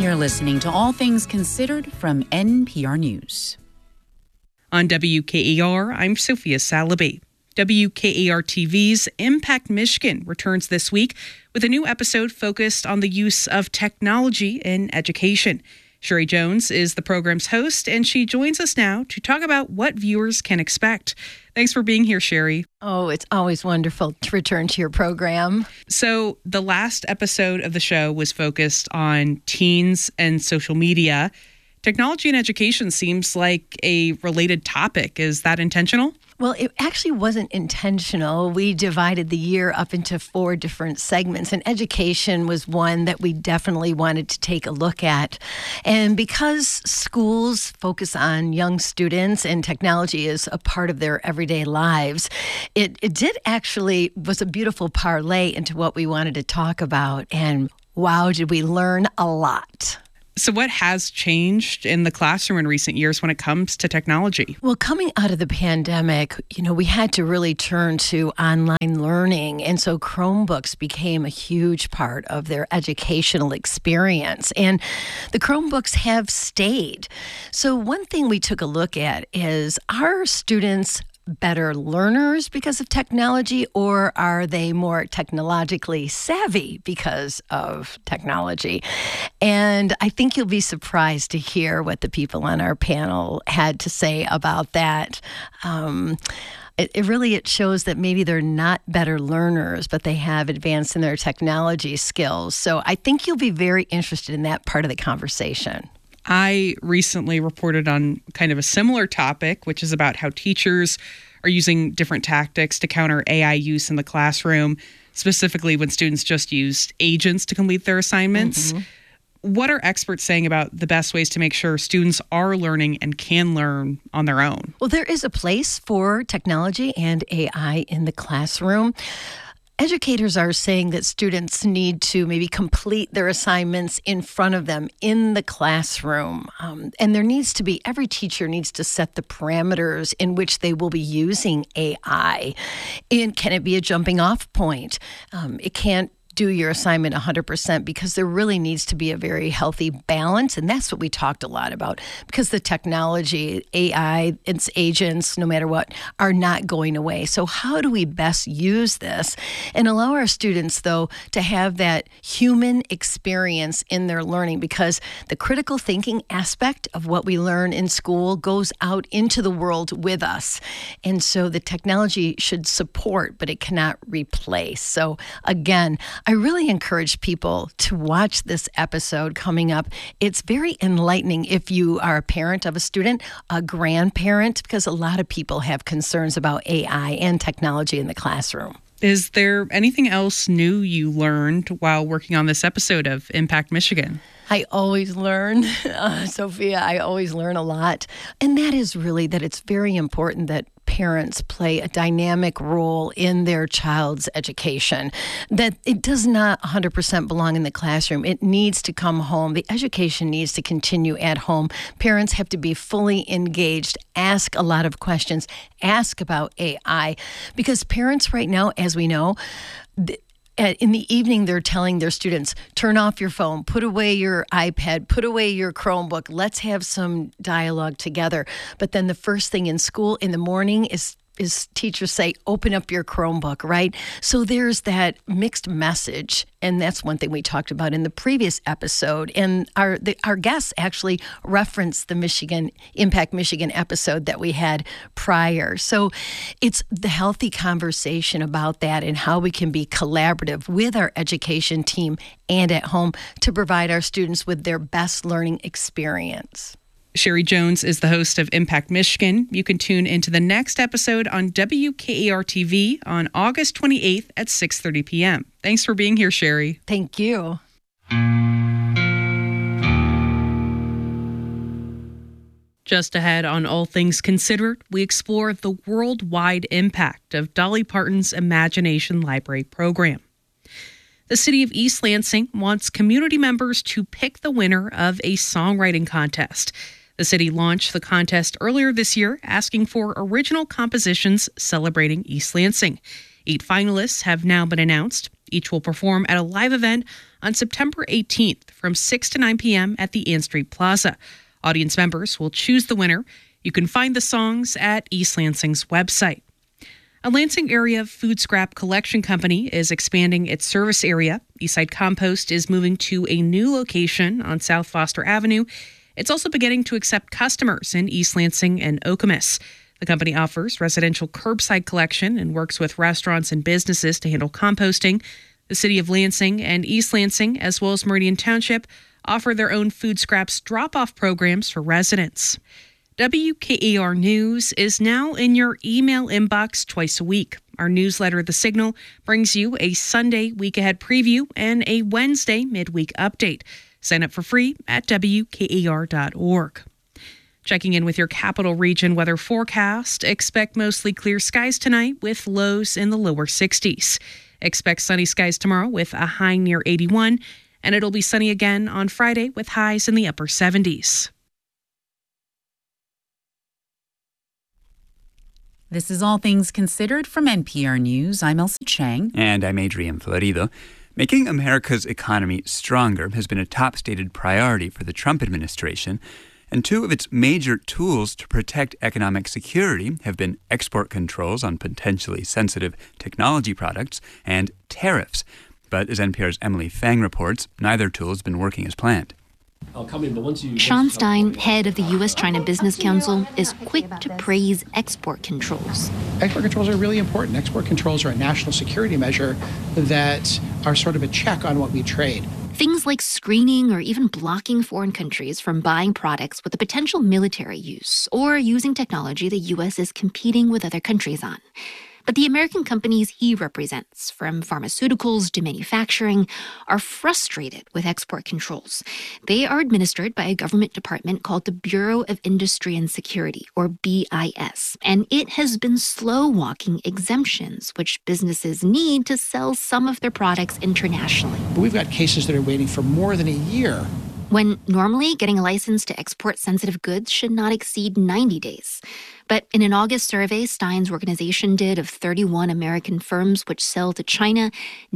You're listening to All Things Considered from NPR News. On WKAR, I'm Sophia Salaby. WKAR-TV's Impact Michigan returns this week with a new episode focused on the use of technology in education. Sherry Jones is the program's host, and she joins us now to talk about what viewers can expect. Thanks for being here, Sherry. Oh, it's always wonderful to return to your program. So the last episode of the show was focused on teens and social media. Technology in education seems like a related topic. Is that intentional? Well, it actually wasn't intentional. We divided the year up into 4 different segments, and education was one that we definitely wanted to take a look at. And because schools focus on young students and technology is a part of their everyday lives, it was a beautiful parlay into what we wanted to talk about. And wow, did we learn a lot. So what has changed in the classroom in recent years when it comes to technology? Well, coming out of the pandemic, we had to really turn to online learning. And so Chromebooks became a huge part of their educational experience. And the Chromebooks have stayed. So one thing we took a look at is, are students better learners because of technology, or are they more technologically savvy because of technology? And I think you'll be surprised to hear what the people on our panel had to say about that. It shows that maybe they're not better learners, but they have advanced in their technology skills. So I think you'll be very interested in that part of the conversation. I recently reported on kind of a similar topic, which is about how teachers are using different tactics to counter AI use in the classroom, specifically when students just use agents to complete their assignments. Mm-hmm. What are experts saying about the best ways to make sure students are learning and can learn on their own? Well, there is a place for technology and AI in the classroom. Educators are saying that students need to maybe complete their assignments in front of them in the classroom. And every teacher needs to set the parameters in which they will be using AI. And can it be a jumping off point? It can't do your assignment 100% because there really needs to be a very healthy balance. And that's what we talked a lot about, because the technology, AI, its agents, no matter what, are not going away. So how do we best use this and allow our students, though, to have that human experience in their learning? Because the critical thinking aspect of what we learn in school goes out into the world with us. And so the technology should support, but it cannot replace. So again, I really encourage people to watch this episode coming up. It's very enlightening if you are a parent of a student, a grandparent, because a lot of people have concerns about AI and technology in the classroom. Is there anything else new you learned while working on this episode of Impact Michigan? I always learn, Sophia, I always learn a lot. And that is really that it's very important that parents play a dynamic role in their child's education, that it does not 100% belong in the classroom. It needs to come home. The education needs to continue at home. Parents have to be fully engaged, ask a lot of questions, ask about AI, because parents right now, as we know, in the evening, they're telling their students, turn off your phone, put away your iPad, put away your Chromebook. Let's have some dialogue together. But then the first thing in school in the morning is teachers say, open up your Chromebook, right? So there's that mixed message. And that's one thing we talked about in the previous episode. And our guests actually referenced the Impact Michigan episode that we had prior. So it's the healthy conversation about that and how we can be collaborative with our education team and at home to provide our students with their best learning experience. Sherry Jones is the host of Impact Michigan. You can tune into the next episode on WKAR-TV on August 28th at 6:30 p.m. Thanks for being here, Sherry. Thank you. Just ahead on All Things Considered, we explore the worldwide impact of Dolly Parton's Imagination Library program. The city of East Lansing wants community members to pick the winner of a songwriting contest. The city launched the contest earlier this year, asking for original compositions celebrating East Lansing. 8 finalists have now been announced. Each will perform at a live event on September 18th from 6 to 9 p.m. at the Ann Street Plaza. Audience members will choose the winner. You can find the songs at East Lansing's website. A Lansing area food scrap collection company is expanding its service area. Eastside Compost is moving to a new location on South Foster Avenue. It's also beginning to accept customers in East Lansing and Okemos. The company offers residential curbside collection and works with restaurants and businesses to handle composting. The City of Lansing and East Lansing, as well as Meridian Township, offer their own food scraps drop-off programs for residents. WKAR News is now in your email inbox twice a week. Our newsletter, The Signal, brings you a Sunday week-ahead preview and a Wednesday midweek update. Sign up for free at WKAR.org. Checking in with your capital region weather forecast, expect mostly clear skies tonight with lows in the lower 60s. Expect sunny skies tomorrow with a high near 81, and it'll be sunny again on Friday with highs in the upper 70s. This is All Things Considered from NPR News. I'm Elsa Chang. And I'm Adrian Florido. Making America's economy stronger has been a top stated priority for the Trump administration, and two of its major tools to protect economic security have been export controls on potentially sensitive technology products and tariffs. But as NPR's Emily Fang reports, neither tool has been working as planned. Sean Stein, head of the U.S.-China Business Council, is quick to praise export controls. Export controls are really important. Export controls are a national security measure that are sort of a check on what we trade. Things like screening or even blocking foreign countries from buying products with a potential military use or using technology the U.S. is competing with other countries on. But the American companies he represents, from pharmaceuticals to manufacturing, are frustrated with export controls. They are administered by a government department called the Bureau of Industry and Security, or BIS, and it has been slow-walking exemptions, which businesses need to sell some of their products internationally. We've got cases that are waiting for more than a year. When normally getting a license to export sensitive goods should not exceed 90 days. But in an August survey Stein's organization did of 31 American firms which sell to China,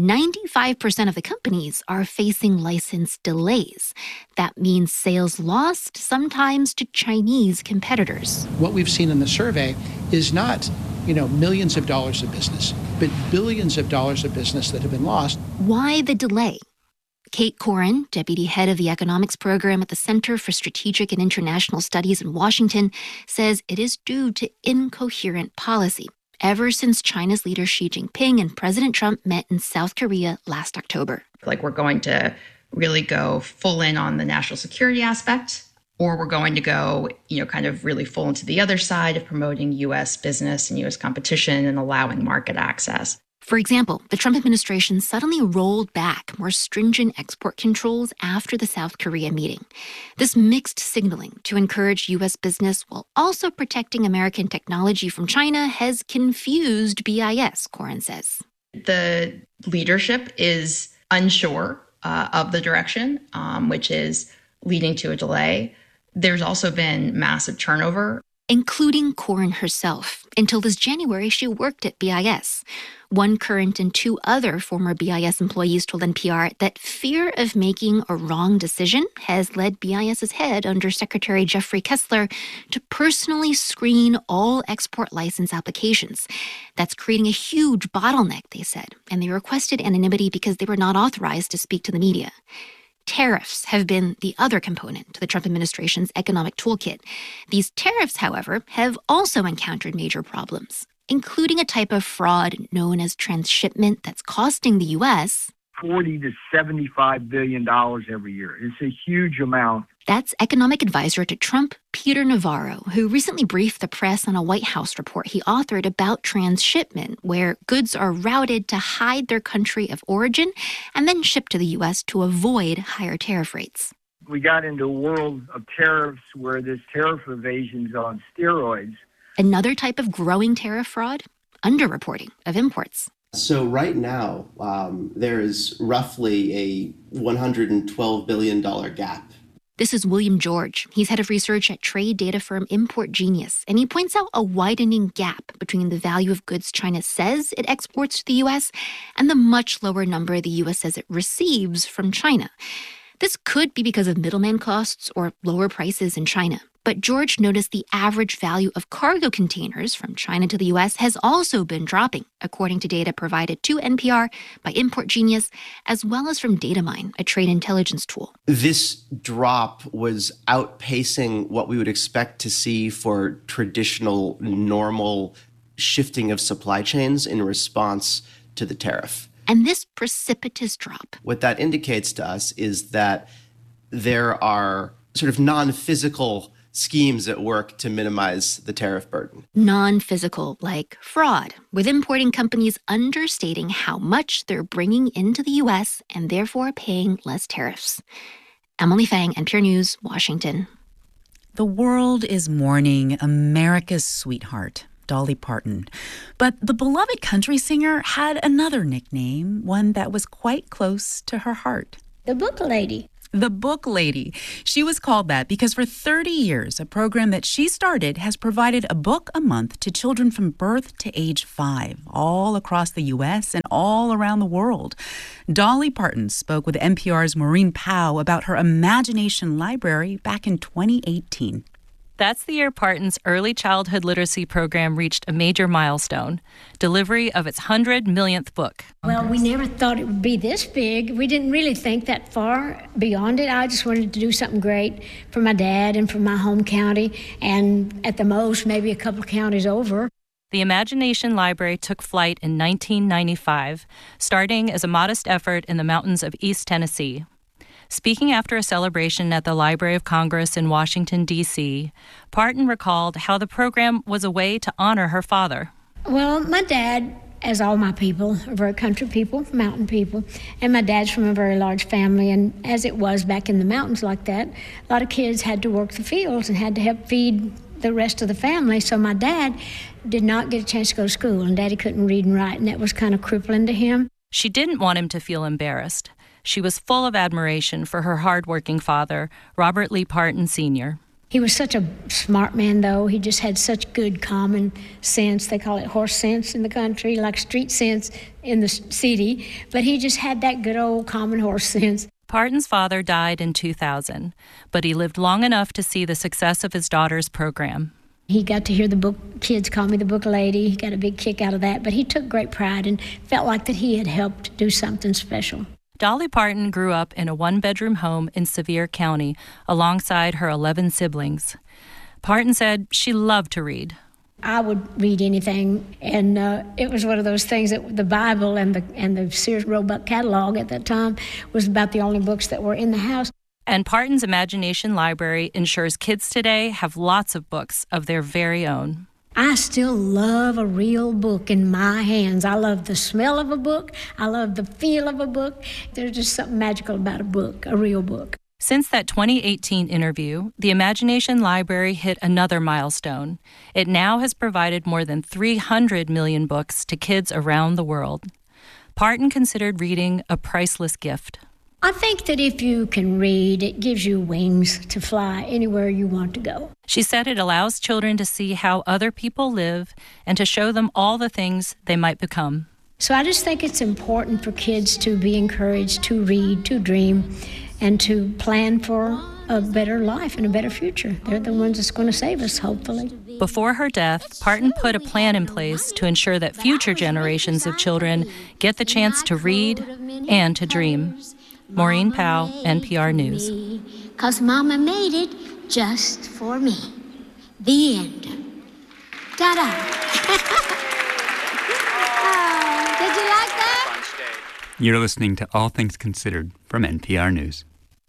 95% of the companies are facing license delays. That means sales lost, sometimes to Chinese competitors. What we've seen in the survey is not, millions of dollars of business, but billions of dollars of business that have been lost. Why the delay? Kate Corin, deputy head of the economics program at the Center for Strategic and International Studies in Washington, says it is due to incoherent policy ever since China's leader Xi Jinping and President Trump met in South Korea last October. We're going to really go full in on the national security aspect, or we're going to go, kind of really full into the other side of promoting U.S. business and U.S. competition and allowing market access. For example, the Trump administration suddenly rolled back more stringent export controls after the South Korea meeting. This mixed signaling to encourage U.S. business while also protecting American technology from China has confused BIS, Corin says. The leadership is unsure of the direction, which is leading to a delay. There's also been massive turnover, including Corin herself. Until this January, she worked at BIS. One current and two other former BIS employees told NPR that fear of making a wrong decision has led BIS's head, Undersecretary Jeffrey Kessler, to personally screen all export license applications. That's creating a huge bottleneck, they said, and they requested anonymity because they were not authorized to speak to the media. Tariffs have been the other component to the Trump administration's economic toolkit. These tariffs, however, have also encountered major problems, including a type of fraud known as transshipment that's costing the U.S. $40 to $75 billion every year. It's a huge amount. That's economic advisor to Trump, Peter Navarro, who recently briefed the press on a White House report he authored about transshipment, where goods are routed to hide their country of origin and then shipped to the U.S. to avoid higher tariff rates. We got into a world of tariffs where this tariff evasion is on steroids. Another type of growing tariff fraud? Underreporting of imports. So right now, there is roughly a $112 billion gap This is William George. He's head of research at trade data firm Import Genius, and he points out a widening gap between the value of goods China says it exports to the U.S. and the much lower number the U.S. says it receives from China. This could be because of middleman costs or lower prices in China. But George noticed the average value of cargo containers from China to the U.S. has also been dropping, according to data provided to NPR by Import Genius, as well as from Datamine, a trade intelligence tool. This drop was outpacing what we would expect to see for traditional, normal shifting of supply chains in response to the tariff. And this precipitous drop, what that indicates to us is that there are sort of non-physical schemes at work to minimize the tariff burden. Non-physical, like fraud, with importing companies understating how much they're bringing into the U.S. and therefore paying less tariffs. Emily Fang, NPR News, Washington. The world is mourning America's sweetheart, Dolly Parton. But the beloved country singer had another nickname, one that was quite close to her heart. The Book Lady. The Book Lady. She was called that because for 30 years, a program that she started has provided a book a month to children from birth to age 5, all across the U.S. and all around the world. Dolly Parton spoke with NPR's Maureen Powell about her Imagination Library back in 2018. That's the year Parton's early childhood literacy program reached a major milestone, delivery of its 100 millionth book. Well, we never thought it would be this big. We didn't really think that far beyond it. I just wanted to do something great for my dad and for my home county, and at the most, maybe a couple of counties over. The Imagination Library took flight in 1995, starting as a modest effort in the mountains of East Tennessee. Speaking after a celebration at the Library of Congress in Washington, D.C., Parton recalled how the program was a way to honor her father. Well, my dad, as all my people, are very country people, mountain people, and my dad's from a very large family, and as it was back in the mountains like that, a lot of kids had to work the fields and had to help feed the rest of the family, so my dad did not get a chance to go to school, and Daddy couldn't read and write, and that was kind of crippling to him. She didn't want him to feel embarrassed. She was full of admiration for her hardworking father, Robert Lee Parton, Sr. He was such a smart man, though. He just had such good common sense. They call it horse sense in the country, like street sense in the city. But he just had that good old common horse sense. Parton's father died in 2000, but he lived long enough to see the success of his daughter's program. He got to hear the book, kids call me the Book Lady. He got a big kick out of that, but he took great pride and felt like that he had helped do something special. Dolly Parton grew up in a one-bedroom home in Sevier County alongside her 11 siblings. Parton said she loved to read. I would read anything, and it was one of those things that the Bible and the Sears Roebuck catalog at that time was about the only books that were in the house. And Parton's Imagination Library ensures kids today have lots of books of their very own. I still love a real book in my hands. I love the smell of a book. I love the feel of a book. There's just something magical about a book, a real book. Since that 2018 interview, the Imagination Library hit another milestone. It now has provided more than 300 million books to kids around the world. Parton considered reading a priceless gift. I think that if you can read, it gives you wings to fly anywhere you want to go. She said it allows children to see how other people live and to show them all the things they might become. So I just think it's important for kids to be encouraged to read, to dream, and to plan for a better life and a better future. They're the ones that's going to save us, hopefully. Before her death, Parton put a plan in place to ensure that future generations of children get the chance to read and to dream. Maureen Powell, NPR News. 'Cause Mama made it just for me. The end. Ta-da. Oh, did you like that? You're listening to All Things Considered from NPR News.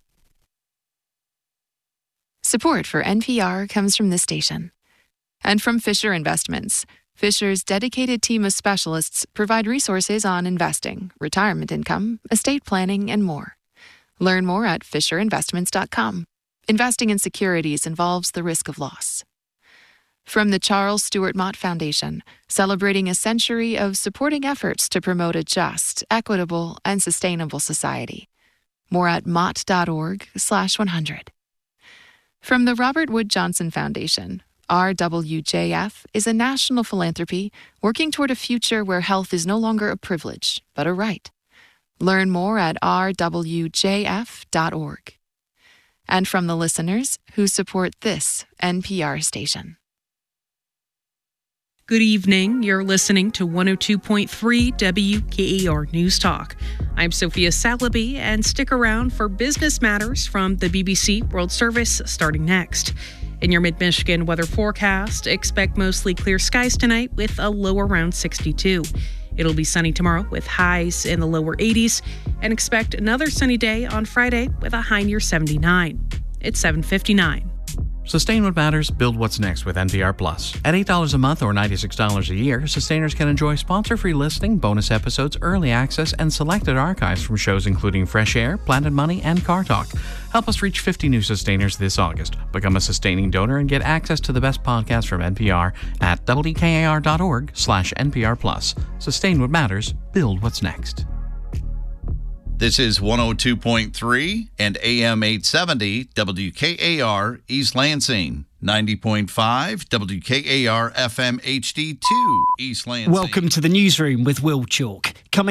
Support for NPR comes from this station and from Fisher Investments. Fisher's dedicated team of specialists provide resources on investing, retirement income, estate planning, and more. Learn more at FisherInvestments.com. Investing in securities involves the risk of loss. From the Charles Stewart Mott Foundation, celebrating a century of supporting efforts to promote a just, equitable, and sustainable society. More at mott.org/100. From the Robert Wood Johnson Foundation, RWJF is a national philanthropy working toward a future where health is no longer a privilege, but a right. Learn more at rwjf.org. And from the listeners who support this NPR station. Good evening. You're listening to 102.3 WKAR News Talk. I'm Sophia Salaby, and stick around for business matters from the BBC World Service starting next. In your mid-Michigan weather forecast, expect mostly clear skies tonight with a low around 62. It'll be sunny tomorrow with highs in the lower 80s, and expect another sunny day on Friday with a high near 79. It's 7:59. Sustain What Matters, Build What's Next with NPR Plus. At $8 a month or $96 a year, Sustainers can enjoy sponsor-free listening, bonus episodes, early access, and selected archives from shows including Fresh Air, Planet Money, and Car Talk. Help us reach 50 new Sustainers this August. Become a sustaining donor and get access to the best podcasts from NPR at WKAR.org/NPR Plus. Sustain What Matters, Build What's Next. This is 102.3 and AM 870 WKAR East Lansing, 90.5 WKAR FM HD2 East Lansing. Welcome to the newsroom with Will Chalk. Coming